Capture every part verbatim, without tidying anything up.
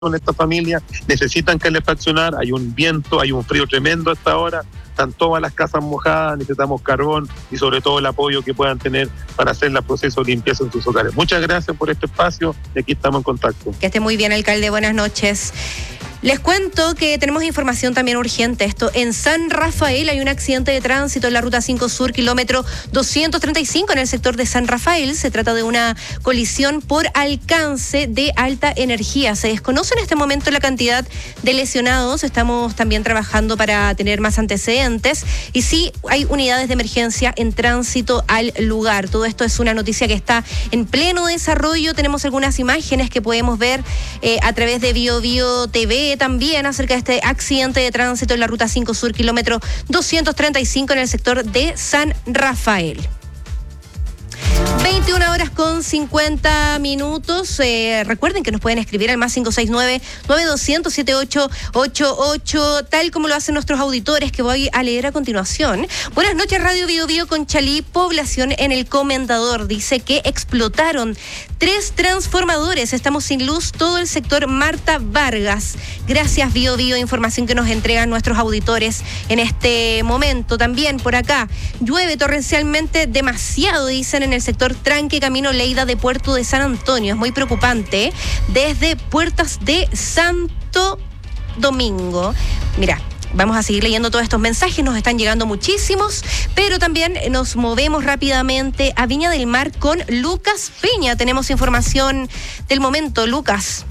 con esta familia, necesitan calefaccionar, hay un viento, hay un frío tremendo a esta hora, están todas las casas mojadas, necesitamos carbón y sobre todo el apoyo que puedan tener para hacer el proceso de limpieza en sus hogares. Muchas gracias por este espacio y aquí estamos en contacto. Que esté muy bien, alcalde, buenas noches. Les cuento que tenemos información también urgente. Esto, en San Rafael hay un accidente de tránsito en la Ruta cinco Sur, kilómetro doscientos treinta y cinco, en el sector de San Rafael. Se trata de una colisión por alcance de alta energía. Se desconoce en este momento la cantidad de lesionados. Estamos también trabajando para tener más antecedentes. Y sí, hay unidades de emergencia en tránsito al lugar. Todo esto es una noticia que está en pleno desarrollo. Tenemos algunas imágenes que podemos ver eh, a través de Bio Bio T V también acerca de este accidente de tránsito en la Ruta cinco Sur, kilómetro doscientos treinta y cinco, en el sector de San Rafael. veintiuna horas con cincuenta minutos. Eh, recuerden que nos pueden escribir al más cinco seis nueve, nueve dos cero cero, siete ocho ocho ocho, tal como lo hacen nuestros auditores, que voy a leer a continuación. Buenas noches, Radio Bio Bio Conchalí, población en el Comendador. Dice que explotaron tres transformadores. Estamos sin luz, todo el sector Marta Vargas. Gracias, Bio Bio, información que nos entregan nuestros auditores en este momento. También por acá, llueve torrencialmente demasiado, dicen, en el sector Tranque, camino Leida de Puerto de San Antonio. Es muy preocupante. Desde Puertas de Santo Domingo. Mira, vamos a seguir leyendo todos estos mensajes, nos están llegando muchísimos, pero también nos movemos rápidamente a Viña del Mar con Lucas Peña. Tenemos información del momento, Lucas.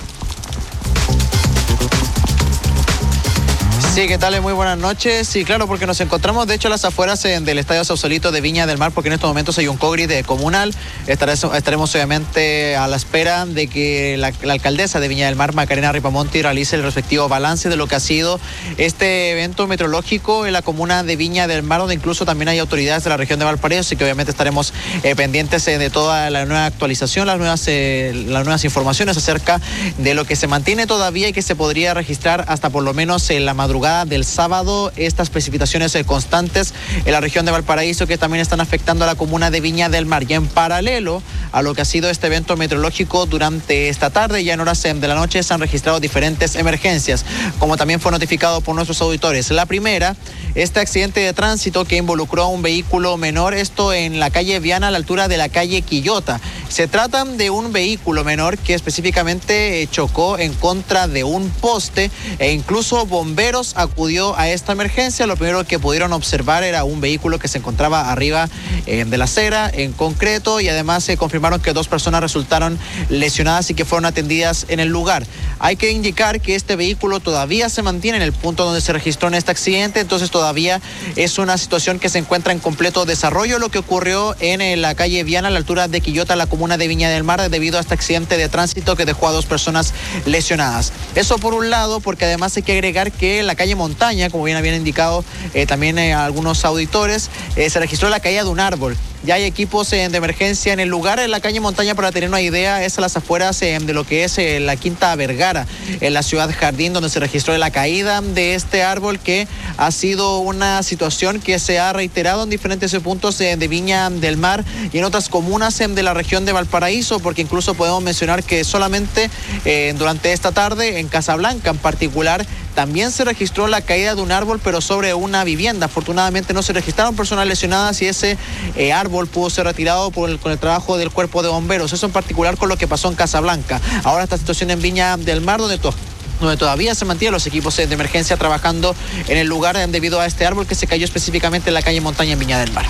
Sí, ¿qué tal? Muy buenas noches. Sí, claro, porque nos encontramos, de hecho, a las afueras eh, del Estadio Sausalito de Viña del Mar, porque en estos momentos hay un cogrid comunal. Estaremos, estaremos obviamente a la espera de que la, la alcaldesa de Viña del Mar, Macarena Ripamonti, realice el respectivo balance de lo que ha sido este evento meteorológico en la comuna de Viña del Mar, donde incluso también hay autoridades de la región de Valparaíso, así que obviamente estaremos eh, pendientes eh, de toda la nueva actualización, las nuevas, eh, las nuevas informaciones acerca de lo que se mantiene todavía y que se podría registrar hasta por lo menos en la madrugada del sábado, estas precipitaciones eh, constantes en la región de Valparaíso, que también están afectando a la comuna de Viña del Mar. Y en paralelo a lo que ha sido este evento meteorológico, durante esta tarde, ya en horas eh, de la noche, se han registrado diferentes emergencias, como también fue notificado por nuestros auditores. La primera, este accidente de tránsito que involucró a un vehículo menor, esto en la calle Viana, a la altura de la calle Quillota. Se trata de un vehículo menor que específicamente eh, chocó en contra de un poste, e incluso bomberos acudió a esta emergencia. Lo primero que pudieron observar era un vehículo que se encontraba arriba eh, de la acera en concreto, y además se confirmaron que dos personas resultaron lesionadas y que fueron atendidas en el lugar. Hay que indicar que este vehículo todavía se mantiene en el punto donde se registró en este accidente, entonces todavía es una situación que se encuentra en completo desarrollo, lo que ocurrió en, en la calle Viana, a la altura de Quillota, la comuna de Viña del Mar, debido a este accidente de tránsito que dejó a dos personas lesionadas. Eso por un lado, porque además hay que agregar que la calle Montaña, como bien habían indicado eh, también eh, algunos auditores, eh, se registró la caída de un árbol. Ya hay equipos eh, de emergencia en el lugar. En la calle Montaña, para tener una idea, es a las afueras eh, de lo que es eh, la Quinta Vergara, en la ciudad Jardín, donde se registró la caída de este árbol, que ha sido una situación que se ha reiterado en diferentes eh, puntos eh, de Viña del Mar y en otras comunas eh, de la región de Valparaíso, porque incluso podemos mencionar que solamente eh, durante esta tarde, en Casablanca en particular, también se registró la caída de un árbol, pero sobre una vivienda. Afortunadamente no se registraron personas lesionadas y ese eh, árbol pudo ser retirado por el, con el trabajo del cuerpo de bomberos. Eso en particular con lo que pasó en Casablanca. Ahora esta situación en Viña del Mar, donde to donde todavía se mantienen los equipos de emergencia trabajando en el lugar debido a este árbol que se cayó específicamente en la calle Montaña en Viña del Mar.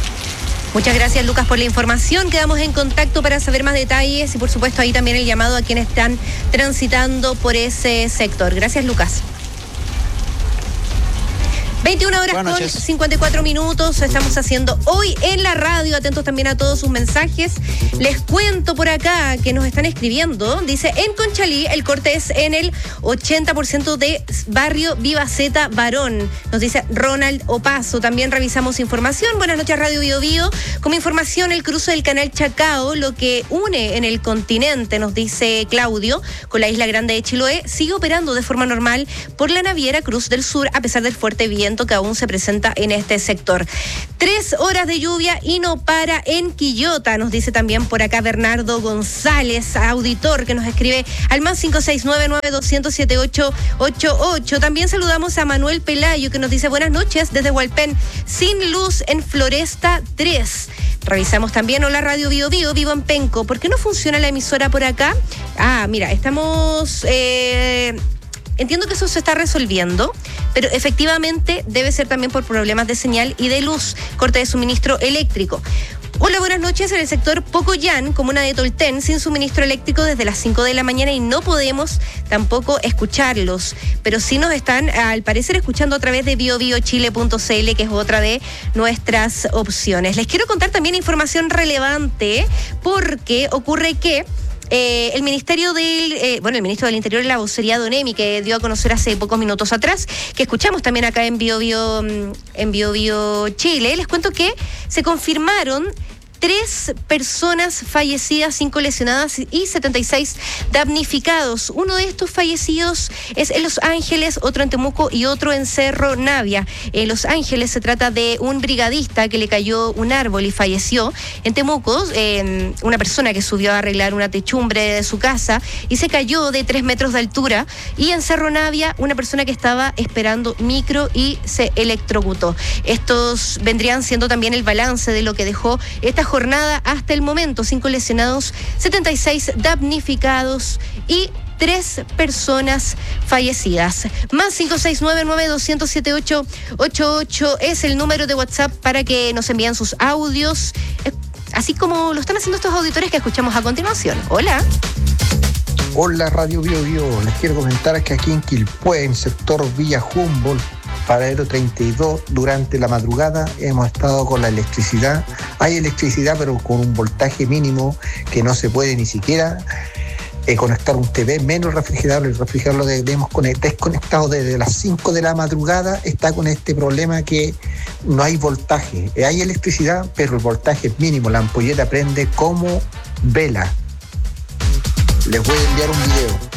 Muchas gracias, Lucas, por la información. Quedamos en contacto para saber más detalles y, por supuesto, ahí también el llamado a quienes están transitando por ese sector. Gracias, Lucas. veintiuna horas con cincuenta y cuatro minutos. Estamos haciendo hoy en la radio. Atentos también a todos sus mensajes. Les cuento por acá que nos están escribiendo. Dice, en Conchalí el corte es en el ochenta por ciento de barrio Vivaceta Barón. Nos dice Ronald Opaso. También revisamos información. Buenas noches, Radio Bio Bio. Como información, el cruce del canal Chacao, lo que une en el continente, nos dice Claudio, con la isla grande de Chiloé, sigue operando de forma normal por la naviera Cruz del Sur, a pesar del fuerte viento viento que aún se presenta en este sector. Tres horas de lluvia y no para en Quillota, nos dice también por acá Bernardo González, auditor, que nos escribe al más cinco seis nueve nueve dos cero siete ocho ocho ocho. También saludamos a Manuel Pelayo, que nos dice buenas noches desde Hualpén, sin luz en Floresta tres. Revisamos también, hola Radio Bio Bio, vivo en Penco. ¿Por qué no funciona la emisora por acá? Ah, mira, estamos... Eh, entiendo que eso se está resolviendo, pero efectivamente debe ser también por problemas de señal y de luz, corte de suministro eléctrico. Hola, buenas noches. En el sector Pocoyán, comuna de Tolten, sin suministro eléctrico desde las cinco de la mañana y no podemos tampoco escucharlos, pero sí nos están, al parecer, escuchando a través de bio bio chile punto c l, que es otra de nuestras opciones. Les quiero contar también información relevante, porque ocurre que Eh, el Ministerio del, eh, bueno, el Ministro del Interior, la vocería de ONEMI, que dio a conocer hace pocos minutos atrás, que escuchamos también acá en Bio Bio, en Bio Bio Chile, les cuento que se confirmaron tres personas fallecidas, cinco lesionadas y setenta y seis damnificados. Uno de estos fallecidos es en Los Ángeles, otro en Temuco y otro en Cerro Navia. En Los Ángeles se trata de un brigadista que le cayó un árbol y falleció. En Temuco, eh, una persona que subió a arreglar una techumbre de su casa y se cayó de tres metros de altura. Y en Cerro Navia, una persona que estaba esperando micro y se electrocutó. Estos vendrían siendo también el balance de lo que dejó esta jornada hasta el momento. Cinco lesionados, setenta y seis damnificados y tres personas fallecidas. Más cinco seis nueve nueve dos cero siete ocho ocho ocho es el número de WhatsApp para que nos envíen sus audios, así como lo están haciendo estos auditores que escuchamos a continuación. Hola. Hola Radio Bio Bio, les quiero comentar que aquí en Quilpué, en sector Villa Humboldt, Paradero treinta y dos, durante la madrugada hemos estado con la electricidad. Hay electricidad, pero con un voltaje mínimo que no se puede ni siquiera eh, conectar un T V, menos el refrigerador. El refrigerador lo debemos desconectado desde las cinco de la madrugada. Está con este problema que no hay voltaje. Eh, hay electricidad, pero el voltaje es mínimo. La ampolleta prende como vela. Les voy a enviar un video.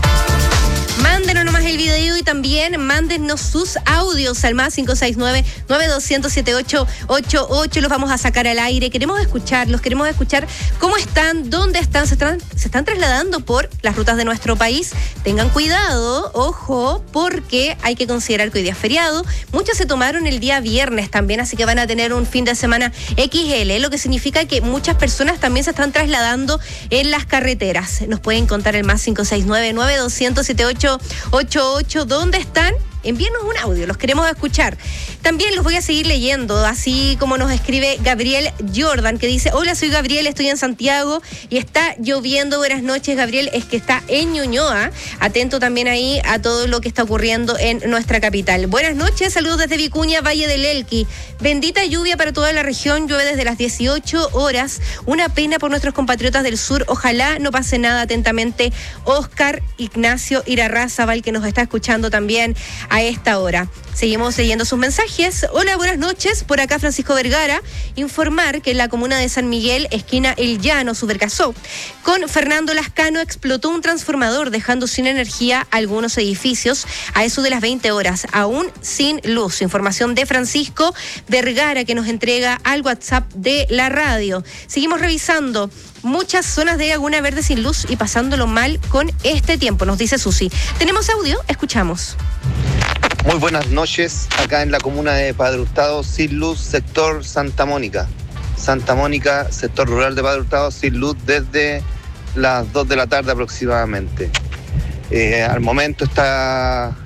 Mándenos nomás el video y también mándenos sus audios al más cinco seis nueve nueve dos cero siete ocho ocho ocho. Los vamos a sacar al aire. Queremos escucharlos, queremos escuchar cómo están, dónde están. Se están, se están trasladando por las rutas de nuestro país. Tengan cuidado, ojo, porque hay que considerar que hoy día es feriado. Muchos se tomaron el día viernes también, así que van a tener un fin de semana equis ele, lo que significa que muchas personas también se están trasladando en las carreteras. Nos pueden contar el más cinco seis nueve nueve dos cero siete ocho ocho ocho. ¿Dónde están? Envíenos un audio, los queremos escuchar. También los voy a seguir leyendo, así como nos escribe Gabriel Jordan, que dice: hola, soy Gabriel, estoy en Santiago y está lloviendo. Buenas noches, Gabriel, es que está en Ñuñoa. Atento también ahí a todo lo que está ocurriendo en nuestra capital. Buenas noches, saludos desde Vicuña, Valle del Elqui. Bendita lluvia para toda la región, llueve desde las dieciocho horas. Una pena por nuestros compatriotas del sur, ojalá no pase nada. Atentamente, Oscar Ignacio Irarrázaval, que nos está escuchando también a esta hora. Seguimos leyendo sus mensajes. Hola, buenas noches. Por acá Francisco Vergara. Informar que en la comuna de San Miguel, esquina El Llano, Subercasó, con Fernando Lascano explotó un transformador, dejando sin energía algunos edificios a eso de las veinte horas, aún sin luz. Información de Francisco Vergara, que nos entrega al WhatsApp de la radio. Seguimos revisando. Muchas zonas de Laguna Verde sin luz y pasándolo mal con este tiempo, nos dice Susi. ¿Tenemos audio? Escuchamos. Muy buenas noches, acá en la comuna de Padre Hurtado, sin luz, sector Santa Mónica. Santa Mónica, sector rural de Padre Hurtado, sin luz desde las dos de la tarde aproximadamente. Eh, al momento está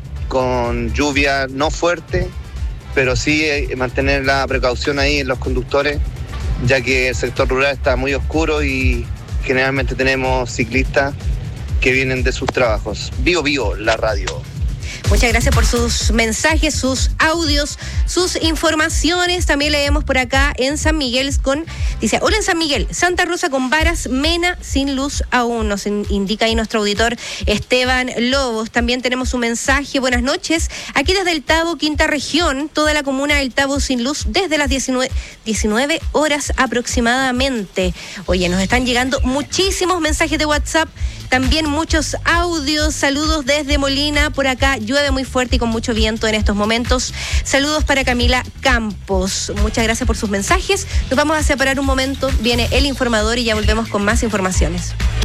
con lluvia no fuerte, pero sí eh, mantener la precaución ahí en los conductores, ya que el sector rural está muy oscuro y generalmente tenemos ciclistas que vienen de sus trabajos. Bio Bio, la radio. Muchas gracias por sus mensajes, sus audios, sus informaciones. También leemos por acá en San Miguel con, dice, hola en San Miguel, Santa Rosa con Varas, Mena sin luz aún, nos indica ahí nuestro auditor Esteban Lobos. También tenemos un mensaje, buenas noches, aquí desde el Tabo, quinta región, toda la comuna del Tabo sin luz desde las diecinueve horas aproximadamente. Oye, nos están llegando muchísimos mensajes de WhatsApp también muchos audios, saludos desde Molina, por acá llueve muy fuerte y con mucho viento en estos momentos. Saludos para Camila Campos, muchas gracias por sus mensajes. Nos vamos a separar un momento, viene el informador y ya volvemos con más informaciones.